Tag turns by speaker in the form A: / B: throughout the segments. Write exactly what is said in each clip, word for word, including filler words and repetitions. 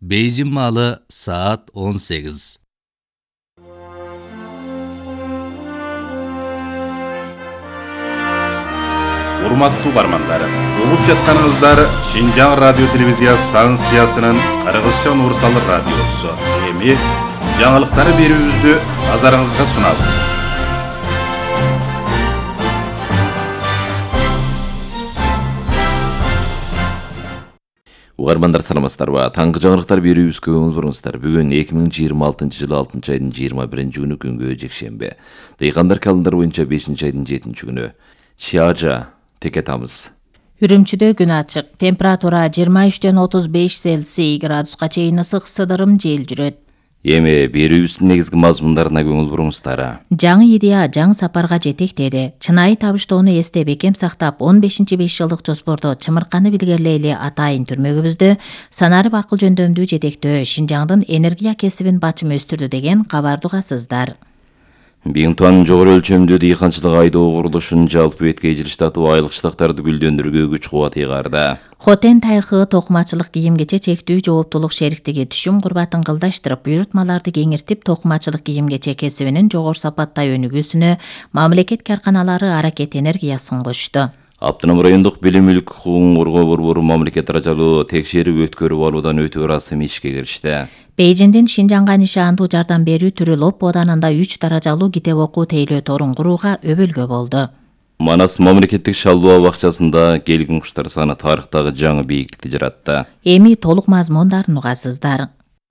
A: Бейжің малы saat он сегиз.
B: Урматтуу бармандар, угуп жатканыңыздар Шинжаң радио телевизия станциясынын Кыргызча Нурсал радиосу. Эми жаңылыктары берүүбүздү назарыңызга сунабыз.
C: Угармандар саламатсыздарбы? Таңкы жаңылыктар берүүбүзгө көңүл буруңуздар. Бүгүн эки миң жыйырма алтынчы жылы алтынчы айдын жыйырма биринчи күнү күнгө жекшемби. Дыйкандар календар боюнча бешинчи айдын жетинчи күнү. Чиажа теке тамыз.
D: Үрүмчүдө күн ачык. Температура жыйырма үчтөн отуз беш Цельсий градуска чейин ысык сыдырым жел жүрөт.
C: Эми берүүбүздүн негизги мазмундарына көңүл буруңуздар.
D: Жаңы идея жаңы сапарга жетектеди. Чынайы табыштоону эсте бекем сактап, он бешинчи беш жылдык жоспордо чымырканы билгерлейли атайын түрмөгүбүздү санарып акыл жөндөмдүү жетектөө Шинжаңдын энергия кесибин бачым өстүрдү деген кабарды угасыздар.
C: Биңтуан жогору өлчөмдүү дыйканчылык айдоо курулушун жалпы беткей жылыштатып айлык штактарды гүлдөндүрүүгө күч кубат ыйгарды.
D: Хотен тайхы токумачылык кийимгече чектүү жооптулук шериктиги түшүм курбатын кылдаштырып, буйрутмаларды кеңиртип, токумачылык кийимгече кесибинин жогору сапаттай өнүгүүсүнө мамлекет карканалары аракет энергиясын кошту.
C: Аптынам райондук билим мүлк укугун коргоо борбору мамлекет арачалуу текшерип өткөрүп алуудан өтүү ырасым ишке киришти.
D: Бейжиңдин Шинжаңга нишандуу жардам берүү түрү Лоппо ауданында үч даражалуу китеп окуу тейлөө торун курууга өбөлгө болду.
C: Манас мамлекеттик шалдоо бакчасында келгин куштар саны тарыхтагы жаңы бийиктикти жаратты.
D: Эми толук мазмундарын угасыздар.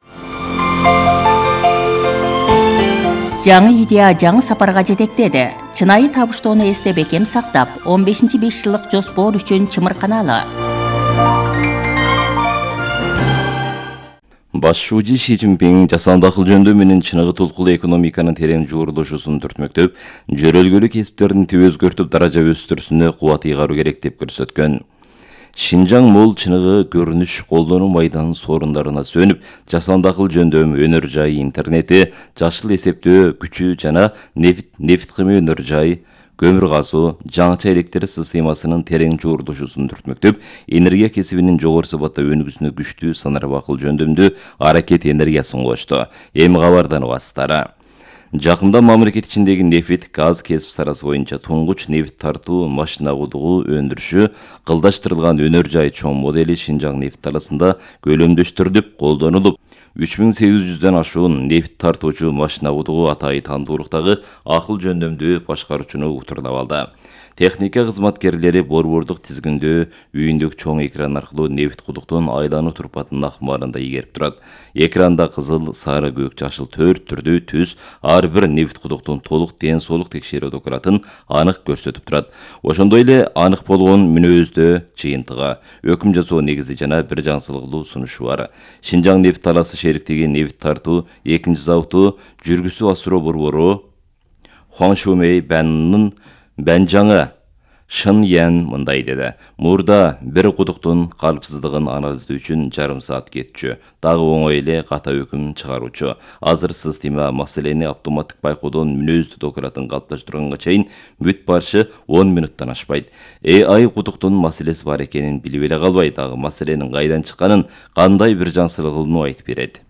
D: Жаңы идея жаңы сапарга жетектеди. Чынайы табыштоону эсте бекем сактап, он бешинчи беш жылдык жоспор үчүн чымырканалы.
C: Башчы Ши Цзиньпин жасанды акыл жөндөмү менен чыныгы толкулуу экономиканын терең жуурулушусун түртмөктөп, жөрөлгөлүк кесиптердин тип өзгөртүп даража өстүрүүсүнө кубат ыйгаруу керек деп көрсөткөн. Шинжаң мол чыныгы көрүнүш колдонуу майданын сорундарына сөнүп, жасанды акыл жөндөм, өнөр жай, интернети, жашыл эсептөө күчү жана нефт нефт кыймы өнөр жай, көмүр газуу, жаңыча электр системасынын терең жуурулушусун түртмөктөп, энергия кесибинин жогору сапатта өнүгүүсүнө күчтүү санарып акыл жөндөмдүү аракет энергиясын кошту. Эми кабардан угасыздар. Жакында мамлекет ичиндеги нефт, газ кесип саласы боюнча туңгуч нефт тартуу машина кудугу өндүрүшү кылдаштырылган өнөр жай чоң модели Шинжаң нефт таласында көлөмдөштүрүлүп колдонулуп, үч миң сегиз жүздөн ашуун нефт тартуучу машина кудугу атайы тандуулуктагы акыл жөндөмдүү башкаруучуну утурлап алды. Техника кызматкерлери борбордук тизгиндөө үйүндөгү чоң экран аркылуу нефт кудуктун айлануу турпатынын акмарында ийгерип турат. Экранда кызыл, сары, көк, жашыл төрт түрдүү түс ар бир нефт кудуктун толук ден соолук текшерүү документин анык көрсөтүп турат. Ошондой эле анык болгон мүнөздө жыйынтыгы, өкүм жасоо негизи жана бир жаңсылыктуу сунушу бар. Шинжаң нефт таласы шериктиги нефт тартуу экинчи заводу жүргүсү асыроо борбору Хуаңшумей Бэннын Бэнжаңы Шын Ян мындай деди. Мурда бир кудуктун калпсыздыгын анализдөө үчүн жарым саат кетчү. Дагы оңой эле ката өкүм чыгаруучу. Азыр система маселени автоматтык байкоодон мүнөздүү документин калыпташтырганга чейин бүт барышы он минуттан ашпайт. эй ай кудуктун маселеси бар экенин билип эле калбай, дагы маселенин кайдан чыкканын, кандай бир жаңсылыгын айтып берет.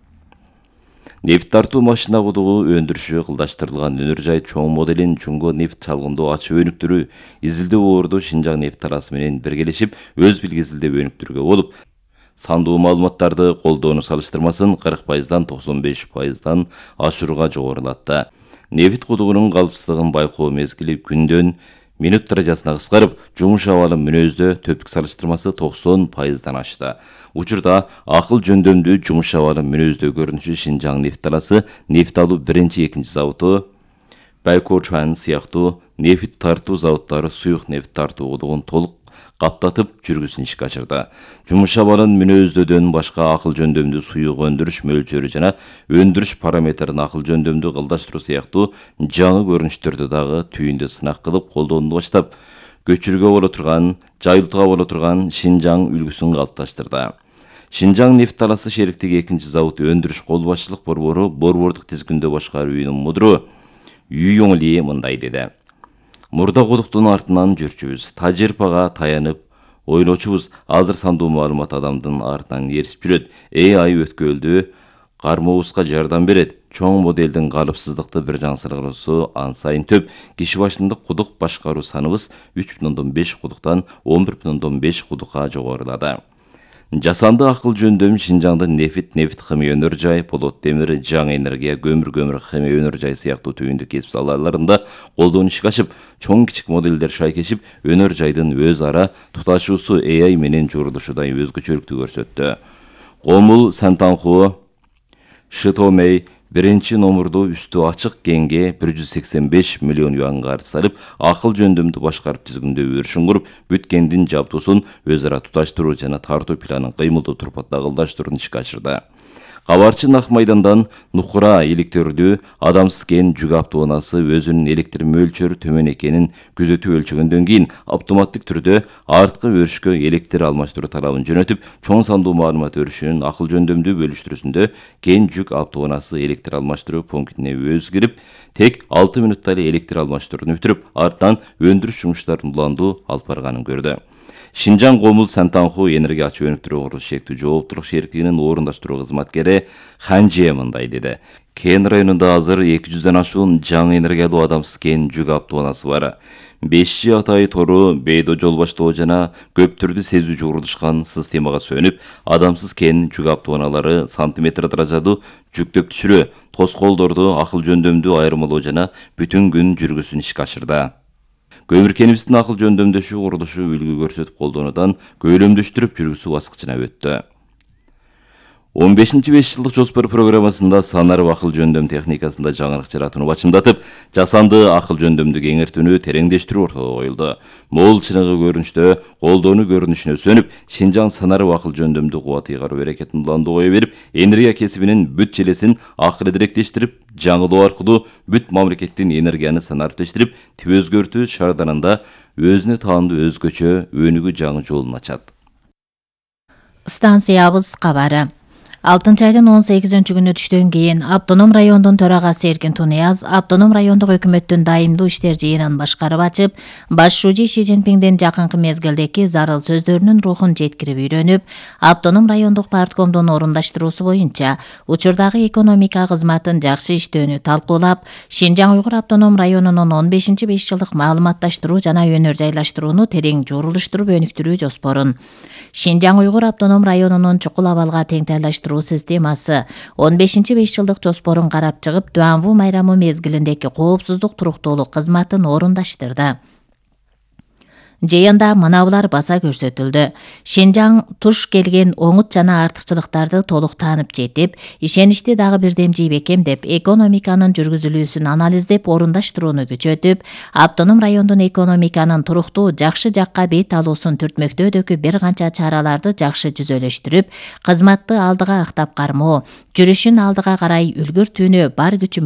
C: Нефт тартуу машина кудугу өндүрүшү кылдаштырылган өнөр жай чоң моделин Чуңго нефт чалгындоо ачып өнүктүрүү изилдөө орду Шинжаң нефт таласы менен биргелешип өз билгизилдеп өнүктүрүүгө болуп, сандуу маалыматтарды колдоону салыштырмасын кырк пайыздан токсон беш пайыздан ашырууга жогорулатты. Нефт кудугунун калпсыздыгын байкоо мезгили күндөн минут даражасына кыскарып, жумуш абалы мүнөздө төптүк салыштырмасы токсон пайыздан ашты. Учурда акыл жөндөмдүү жумуш абалы мүнөздө көрүнүшү Шинжаң нефт таласы нефт алуу биринчи, экинчи заводу Байкочуан сыяктуу нефт тартуу заводдору суюк нефт тартуу кудугун толук каптатып жүргүсүн ишке ачырды. Жумуш абалын мүнөздөдөн башка акыл жөндөмдүү суюк өндүрүш мөлчөрү жана өндүрүш параметрин акыл жөндөмдүү кылдаштыруу сыяктуу жаңы көрүнүштөрдү дагы түйүндө сынак кылып колдонууну баштап, көчүрүүгө боло турган, жайылтууга боло турган Шинжаң үлгүсүн калыпташтырды. Шинжаң нефт таласы шериктиги экинчи завод өндүрүш кол башчылык борбору борбордук тизгиндөө башкаруу үйүнүн мудуру Юйоңли мындай деди. Мурда кудуктун артынан жүрчүбүз. Тажырпага таянып, Ойлочубуз, азыр сандуу маалымат адамдын артынан еришип жүрөт. эй ай өткөлдү кармообузга жардам берет. Чоң моделдин калыпсыздыкты бир жаңсыргыруусу ан сайын төп. Киши башындык кудук башкаруу саныбыз үч бүтүн ондон беш кудуктан он бир бүтүн ондон беш кудукка жогорулады. Жасанды акыл жөндөмү Шинжаңда нефит, нефит химия өнөр жай, полот темир, жаңы энергия, көмүр, көмүр химия өнөр жай сыяктуу түйүндү кесип салаларында колдонушка ашып, чоң кичик модельдер шайкешип, өнөр жайдын өз ара туташуусу эй ай менен журулушудай өзгөчөлүктү көрсөттү. Гомул, Сантанху, Шитомей биринчи номурду үстү ачык кеңге бир жүз сексен беш миллион юан карыз салып, акыл жөндөмдү башкарып түзгөндө өршүн куруп, бүт кендин жабдуусун өз ара туташтыруу жана тартуу планын кыймылдуу турпатта кылдаштырууну ишке ашырды. Кабарчы Нак майдандан Нукура электрлүү адамсыз кен жүк автоунасы өзүнүн электр мөлчөрү төмөн экенин күзөтүп өлчөгөндөн кийин автоматтык түрдө арткы өрүшкө электр алмаштыруу талабын жөнөтүп, чоң сандуу маалымат өрүшүнүн акыл жөндөмдүү бөлүштүрүүсүндө кен жүк автоунасы электр алмаштыруу пунктине өзү кирип, тек алты мүнөттө эле электр алмаштырууну бүтүрүп, артынан өндүрүш жумуштарын уландуу алып барганын көрдү. Шинжаң Гомул Сантанху энергия ачуу өнүктүрүү курулуш шектүү жооптулук шериктигинин орундаштыруу кызматкери Ханжие мындай деди. Кен районунда азыр эки жүздөн ашуун жаңы энергиялуу адамсыз кен жүк автоунасы бар. беш жи Атай тору, Бейдо жол баштоо жана көптүрдү сезүү журулушкан системага сөнүп, адамсыз кен жүк автоуналары сантиметр даражадуу жүктөп түшүрүү, тоскоолдорду акыл жөндөмдүү айырмалоо жана бүтүн күн жүргүсүн ишке ашырды. Көмүр кенибиздин акыл жөндөмдөшүү курулушу үлгү көрсөтүп колдонуудан көйлөмдөштүрүп жүргүзүү баскычына өттү. он бешинчи беш жылдык жоспор программасында санарып акыл жөндөм техникасында жаңылык жаратууну бачымдатып, жасанды акыл жөндөмдү кеңейтүүнү тереңдештирүү ортого коюлду. Мол чыныгы көрүнүштө колдонуу көрүнүшүнө сөнүп, Шинжаң санарып акыл жөндөмдү кубат ыйгаруу берекетин уланды кое берип, энергия кесибинин бүт желесин акыл директештирип, жаңылоо аркылуу бүт мамлекеттин энергияны санариптештирип, тип өзгөртүү шаардарында өзүнө таандуу өзгөчө өнүгүү жаңы жолун ачат.
D: Станциябыз кабары. алтынчы айдын он сегизинчи күнү түштөн кийин Автоном райондун төрагасы Эркин Тунияз Автоном райондук өкмөттүн дайымдуу иштер жыйынын башкарып ачып, баш шужи Ши Цзиньпиңдин жакынкы мезгилдеки зарыл сөздөрүнүн рухун жеткирип үйрөнүп, Автоном райондук парткомдун орундаштыруусу боюнча учурдагы экономика кызматын жакшы иштөөнү талкуулап, Шинжаң Уйгур автоном районунун он бешинчи беш жылдык маалыматташтыруу жана өнөр жайлаштырууну терең журулуштуруп өнүктүрүү жоспорун, Шинжаң Уйгур автоном районунун чукул абалга теңтайлаштыруу системасы он бешинчи беш жылдык жоспорун карап чыгып, Дуанву майрамы мезгилиндеки коопсуздук туруктуулук кызматын орундаштырды. Жыйында мынабулар баса көрсөтүлдү. Шинжаң туш келген оңут жана артыкчылыктарды толук таанып жетип, ишеничти дагы бирдем жийбекемдеп, экономиканын жүргүзүлүүсүн анализдеп, орундаштырууну күчөтүп, автоном райондун экономиканын туруктуу жакшы жакка бет алуусун түртмөктөөдөгү бир канча чараларды жакшы жүзөлөштүрүп, кызматты алдыга актап кармоо, жүрүшүн алдыга карай үлгүртүүнү бар күчү